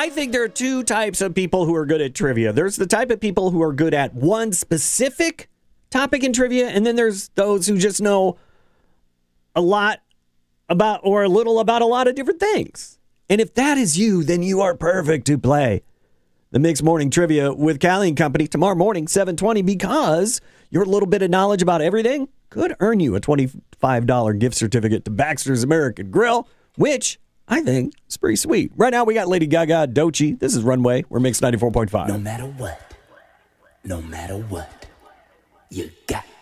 I think there are two types of people who are good at trivia. There's the type of people who are good at one specific topic in trivia, and then there's those who just know a lot about or a little about a lot of different things. And if that is you, then you are perfect to play the Mixed Morning Trivia with Callie and Company tomorrow morning, 7:20, because your little bit of knowledge about everything could earn you a $25 gift certificate to Baxter's American Grill, which I think is pretty sweet. Right now, we got Lady Gaga, Doechii. This is Runway. We're Mix 94.5. No matter what, you got